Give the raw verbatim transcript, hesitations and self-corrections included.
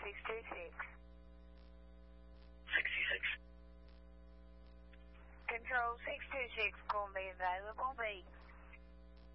six two six. sixty-six. Control six two six, call me available, B.